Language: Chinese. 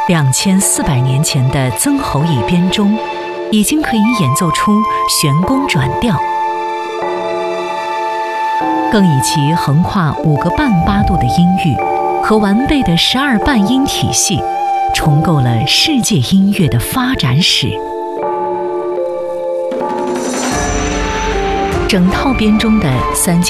2400年前的曾侯乙编钟，已经可以演奏出悬宫转调，更以其横跨5个半八度的音域和完备的12半音体系，重构了世界音乐的发展史。整套编钟的3000